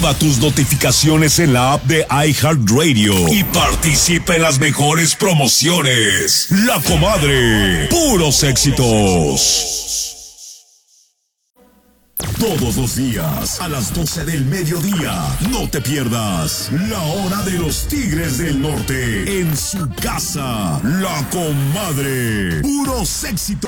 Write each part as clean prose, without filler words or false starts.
Activa tus notificaciones en la app de iHeartRadio y participa en las mejores promociones. La Comadre, puros éxitos. Todos los días a las 12 del mediodía, no te pierdas La Hora de los Tigres del Norte en su casa. La Comadre, puros éxitos.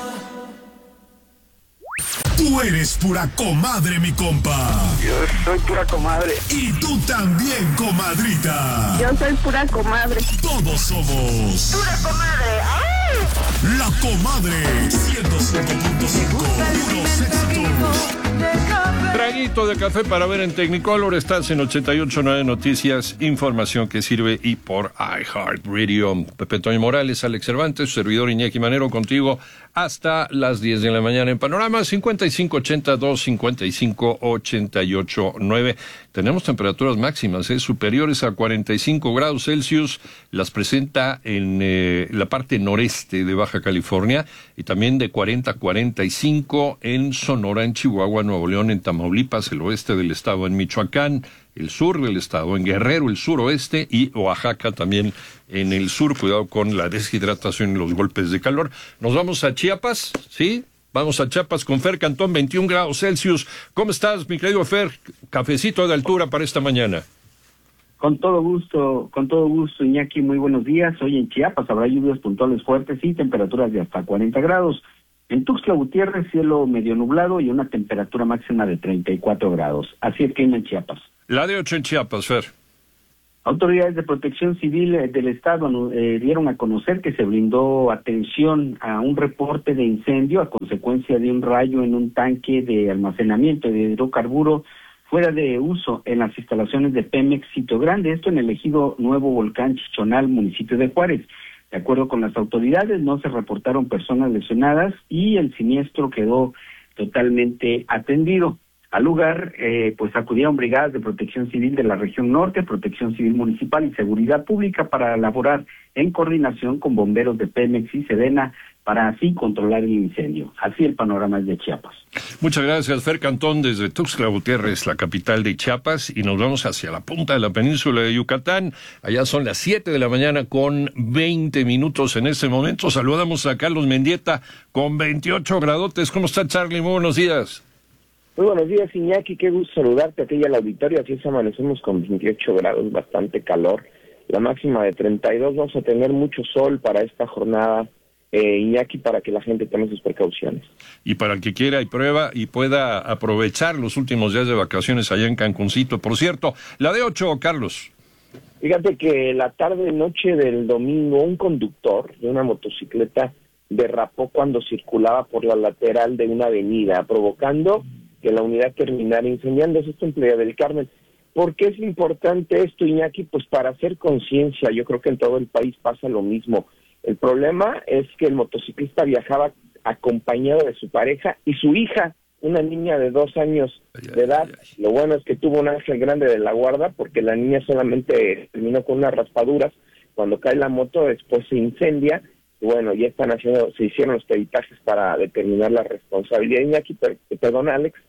Tú eres pura comadre, mi compa. Yo soy pura comadre. Y tú también, comadrita. Yo soy pura comadre. Todos somos Pura comadre. ¡Ay! La Comadre 105.5. Puros éxitos. Traguito de café para ver en Technicolor. Estás en 88.9 Noticias, información que sirve y por iHeartRadio. Pepe Toño Morales, Alex Cervantes, su servidor Iñaki Manero, contigo hasta las 10 de la mañana en Panorama 5582-5588-9. Tenemos temperaturas máximas superiores a 45 grados Celsius. Las presenta en la parte noreste de Baja California y también de 40 a 45 en Sonora, en Chihuahua, Nuevo León, en Tamaulipas, el oeste del estado, en Michoacán, el sur del estado, en Guerrero, el suroeste, y Oaxaca también en el sur. Cuidado con la deshidratación y los golpes de calor. Nos vamos a Chiapas, ¿sí? Vamos a Chiapas con Fer Cantón, 21 grados Celsius. ¿Cómo estás, mi querido Fer? Cafecito de altura para esta mañana. Con todo gusto, Iñaki, muy buenos días. Hoy en Chiapas habrá lluvias puntuales fuertes y temperaturas de hasta 40 grados. En Tuxtla Gutiérrez, cielo medio nublado y una temperatura máxima de 34 grados. Así es que en Chiapas. La de 8 en Chiapas, Fer. Autoridades de protección civil del estado dieron a conocer que se brindó atención a un reporte de incendio a consecuencia de un rayo en un tanque de almacenamiento de hidrocarburo fuera de uso en las instalaciones de Pemex Sitio Grande, esto en el ejido Nuevo Volcán Chichonal, municipio de Juárez. De acuerdo con las autoridades, no se reportaron personas lesionadas y el siniestro quedó totalmente atendido. Al lugar, pues acudieron brigadas de protección civil de la región norte, protección civil municipal y seguridad pública para elaborar en coordinación con bomberos de Pemex y Sedena para así controlar el incendio. Así el panorama es de Chiapas. Muchas gracias, Fer Cantón, desde Tuxtla Gutiérrez, la capital de Chiapas, y nos vamos hacia la punta de la península de Yucatán. Allá son las 7 de la mañana con 20 minutos en este momento. Saludamos a Carlos Mendieta con 28 gradotes. ¿Cómo está, Charlie? Muy buenos días. Muy buenos días, Iñaki, qué gusto saludarte a ti y al auditorio. Así es, amanecemos con 28 grados, bastante calor, la máxima de 32, vamos a tener mucho sol para esta jornada, Iñaki, para que la gente tome sus precauciones. Y para el que quiera y prueba y pueda aprovechar los últimos días de vacaciones allá en Cancuncito. Por cierto, la de 8, Carlos. Fíjate que la tarde-noche del domingo, un conductor de una motocicleta derrapó cuando circulaba por la lateral de una avenida, provocando que la unidad terminara incendiándose. Esto en Playa del Carmen. ¿Por qué es importante esto, Iñaki? Pues para hacer conciencia. Yo creo que en todo el país pasa lo mismo. El problema es que el motociclista viajaba acompañado de su pareja y su hija, una niña de 2 años de edad. Lo bueno es que tuvo un ángel grande de la guarda, porque la niña solamente terminó con unas raspaduras. Cuando cae la moto, después se incendia. Y bueno, ya se hicieron los peritajes para determinar la responsabilidad. Iñaki, perdón, Alex,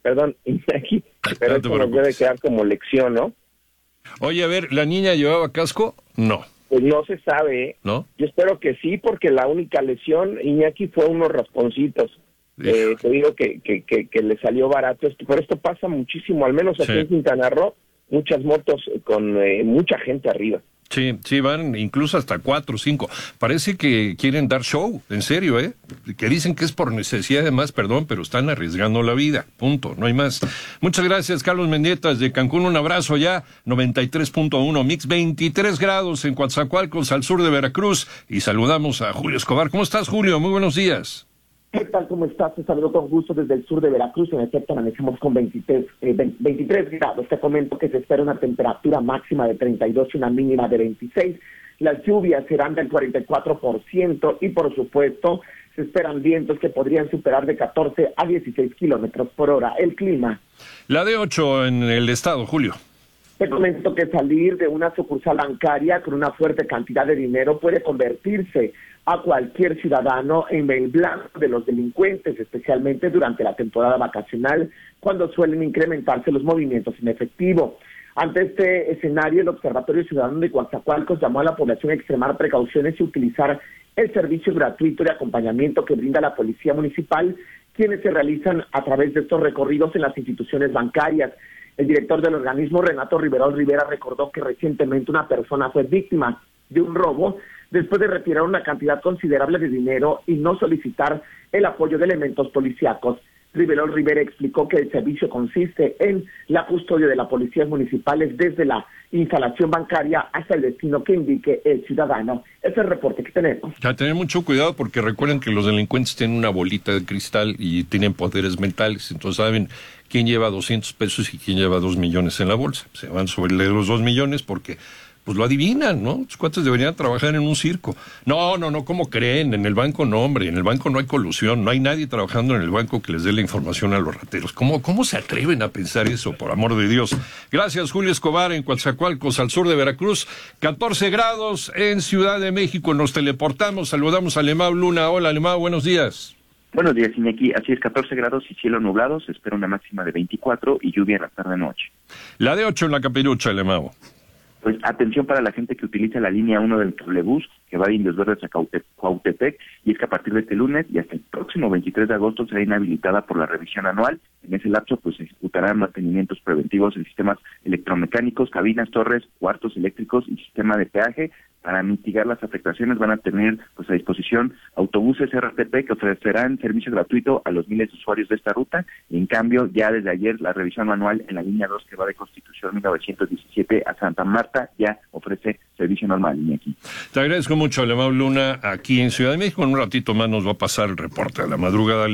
Iñaki, pero esto nos debe quedar como lección, ¿no? Oye, a ver, ¿la niña llevaba casco? No. Pues no se sabe, ¿eh? ¿No? Yo espero que sí, porque la única lesión, Iñaki, fue unos rasponcitos. Te digo que le salió barato esto, pero esto pasa muchísimo, al menos aquí en Quintana Roo, muchas motos con mucha gente arriba. Sí, van incluso hasta 4 o 5. Parece que quieren dar show, en serio, que dicen que es por necesidad de más, perdón, pero están arriesgando la vida, punto, no hay más. Muchas gracias, Carlos Mendieta, desde Cancún, un abrazo ya, 93.1 Mix, 23 grados en Coatzacoalcos, al sur de Veracruz, y saludamos a Julio Escobar. ¿Cómo estás, Julio? Muy buenos días. ¿Qué tal? ¿Cómo estás? Te saludo con gusto desde el sur de Veracruz. En efecto, amanecemos con 23 grados. Te comento que se espera una temperatura máxima de 32 y una mínima de 26. Las lluvias serán del 44% y, por supuesto, se esperan vientos que podrían superar de 14 a 16 kilómetros por hora. El clima. La de 8 en el estado, Julio. Te comento que salir de una sucursal bancaria con una fuerte cantidad de dinero puede convertirse a cualquier ciudadano en el blanco de los delincuentes, especialmente durante la temporada vacacional, cuando suelen incrementarse los movimientos en efectivo. Ante este escenario, el Observatorio Ciudadano de Coatzacoalcos llamó a la población a extremar precauciones y utilizar el servicio gratuito de acompañamiento que brinda la Policía Municipal, quienes se realizan a través de estos recorridos en las instituciones bancarias. El director del organismo, Renato Riverol Rivera, recordó que recientemente una persona fue víctima de un robo después de retirar una cantidad considerable de dinero y no solicitar el apoyo de elementos policíacos. Riverol Rivera explicó que el servicio consiste en la custodia de las policías municipales desde la instalación bancaria hasta el destino que indique el ciudadano. Ese es el reporte que tenemos. A tener mucho cuidado porque recuerden que los delincuentes tienen una bolita de cristal y tienen poderes mentales, entonces saben quién lleva 200 pesos y quién lleva 2 millones en la bolsa. Se van sobre los 2 millones porque pues lo adivinan, ¿no? Los cuates deberían trabajar en un circo. No, ¿cómo creen? En el banco no, hombre, en el banco no hay colusión, no hay nadie trabajando en el banco que les dé la información a los rateros. ¿Cómo se atreven a pensar eso, por amor de Dios? Gracias, Julio Escobar, en Coatzacoalcos, al sur de Veracruz, 14 grados en Ciudad de México, nos teleportamos, saludamos a Alemão Luna. Hola, Alemão, buenos días. Buenos días, Iñaki. Así es, 14 grados y cielo nublado, se espera una máxima de 24 y lluvia en la tarde-noche. La de 8 en la Capirucha, Alemão. Pues atención para la gente que utiliza la línea 1 del cablebús, que va de Indios Verdes a Cuautepec, y es que a partir de este lunes y hasta el próximo 23 de agosto será inhabilitada por la revisión anual. En ese lapso pues se ejecutarán mantenimientos preventivos en sistemas electromecánicos, cabinas, torres, cuartos eléctricos y sistema de peaje. Para mitigar las afectaciones van a tener pues a disposición autobuses RTP que ofrecerán servicio gratuito a los miles de usuarios de esta ruta. Y en cambio, ya desde ayer la revisión manual en la línea 2 que va de Constitución 1917 a Santa Marta ya ofrece servicio normal. Y aquí. Te agradezco mucho, Alemão Luna, aquí en Ciudad de México. En un ratito más nos va a pasar el reporte de la madrugada.